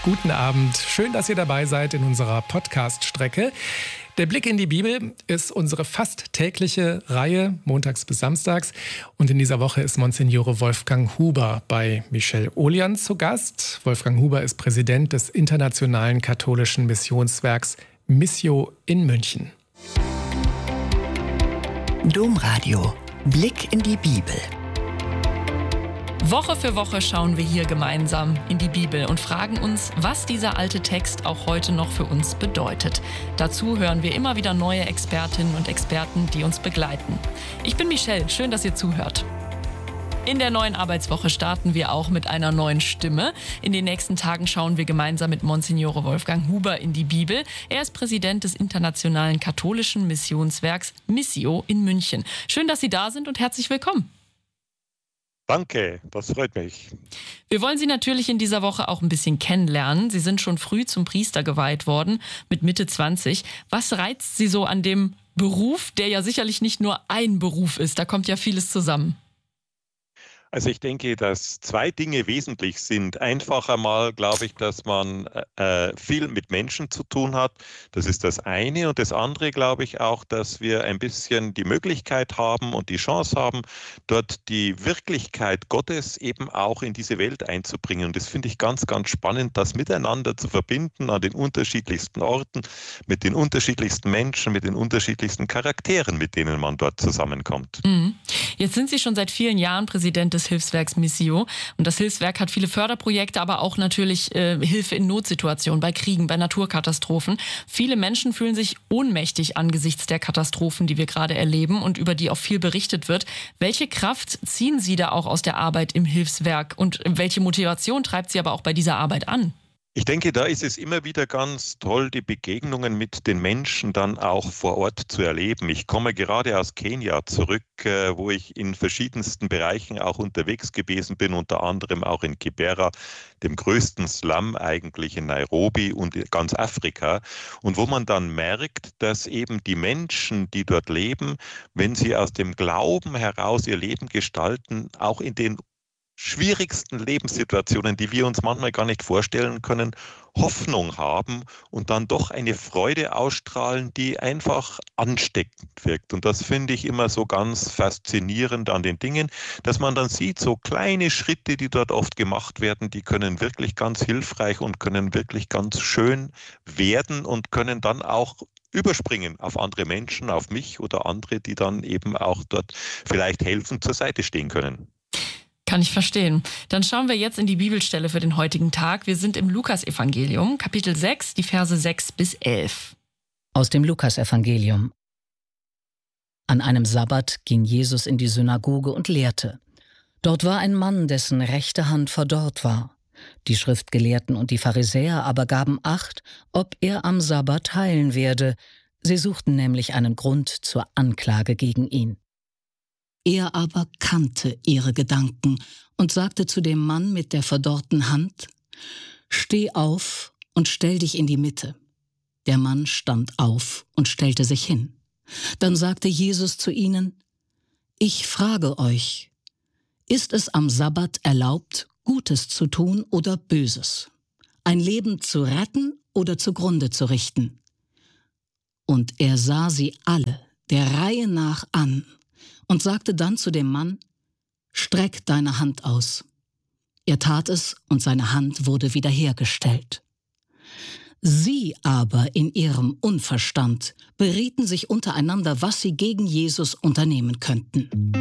guten Abend. Schön, dass ihr dabei seid in unserer Podcast-Strecke. Der Blick in die Bibel ist unsere fast tägliche Reihe, montags bis samstags. Und in dieser Woche ist Monsignore Wolfgang Huber bei Michel Olian zu Gast. Wolfgang Huber ist Präsident des Internationalen Katholischen Missionswerks Missio in München. Domradio. Blick in die Bibel. Woche für Woche schauen wir hier gemeinsam in die Bibel und fragen uns, was dieser alte Text auch heute noch für uns bedeutet. Dazu hören wir immer wieder neue Expertinnen und Experten, die uns begleiten. Ich bin Michelle, schön, dass ihr zuhört. In der neuen Arbeitswoche starten wir auch mit einer neuen Stimme. In den nächsten Tagen schauen wir gemeinsam mit Monsignore Wolfgang Huber in die Bibel. Er ist Präsident des Internationalen Katholischen Missionswerks Missio in München. Schön, dass Sie da sind und herzlich willkommen. Danke, das freut mich. Wir wollen Sie natürlich in dieser Woche auch ein bisschen kennenlernen. Sie sind schon früh zum Priester geweiht worden, mit Mitte 20. Was reizt Sie so an dem Beruf, der ja sicherlich nicht nur ein Beruf ist? Da kommt ja vieles zusammen. Also ich denke, dass zwei Dinge wesentlich sind. Einfach einmal glaube ich, dass man viel mit Menschen zu tun hat. Das ist das eine. Und das andere glaube ich auch, dass wir ein bisschen die Möglichkeit haben und die Chance haben, dort die Wirklichkeit Gottes eben auch in diese Welt einzubringen. Und das finde ich ganz, ganz spannend, das miteinander zu verbinden an den unterschiedlichsten Orten, mit den unterschiedlichsten Menschen, mit den unterschiedlichsten Charakteren, mit denen man dort zusammenkommt. Jetzt sind Sie schon seit vielen Jahren Präsident des Hilfswerks Missio. Und das Hilfswerk hat viele Förderprojekte, aber auch natürlich Hilfe in Notsituationen, bei Kriegen, bei Naturkatastrophen. Viele Menschen fühlen sich ohnmächtig angesichts der Katastrophen, die wir gerade erleben und über die auch viel berichtet wird. Welche Kraft ziehen Sie da auch aus der Arbeit im Hilfswerk und welche Motivation treibt Sie aber auch bei dieser Arbeit an? Ich denke, da ist es immer wieder ganz toll, die Begegnungen mit den Menschen dann auch vor Ort zu erleben. Ich komme gerade aus Kenia zurück, wo ich in verschiedensten Bereichen auch unterwegs gewesen bin, unter anderem auch in Kibera, dem größten Slum eigentlich in Nairobi und in ganz Afrika. Und wo man dann merkt, dass eben die Menschen, die dort leben, wenn sie aus dem Glauben heraus ihr Leben gestalten, auch in den schwierigsten Lebenssituationen, die wir uns manchmal gar nicht vorstellen können, Hoffnung haben und dann doch eine Freude ausstrahlen, die einfach ansteckend wirkt. Und das finde ich immer so ganz faszinierend an den Dingen, dass man dann sieht, so kleine Schritte, die dort oft gemacht werden, die können wirklich ganz hilfreich und können wirklich ganz schön werden und können dann auch überspringen auf andere Menschen, auf mich oder andere, die dann eben auch dort vielleicht helfend zur Seite stehen können. Kann ich verstehen. Dann schauen wir jetzt in die Bibelstelle für den heutigen Tag. Wir sind im Lukasevangelium, Kapitel 6, die Verse 6 bis 11. Aus dem Lukasevangelium. An einem Sabbat ging Jesus in die Synagoge und lehrte. Dort war ein Mann, dessen rechte Hand verdorrt war. Die Schriftgelehrten und die Pharisäer aber gaben Acht, ob er am Sabbat heilen werde. Sie suchten nämlich einen Grund zur Anklage gegen ihn. Er aber kannte ihre Gedanken und sagte zu dem Mann mit der verdorrten Hand: Steh auf und stell dich in die Mitte. Der Mann stand auf und stellte sich hin. Dann sagte Jesus zu ihnen: Ich frage euch, ist es am Sabbat erlaubt, Gutes zu tun oder Böses? Ein Leben zu retten oder zugrunde zu richten? Und er sah sie alle der Reihe nach an und sagte dann zu dem Mann: Streck deine Hand aus. Er tat es und seine Hand wurde wiederhergestellt. Sie aber in ihrem Unverstand berieten sich untereinander, was sie gegen Jesus unternehmen könnten.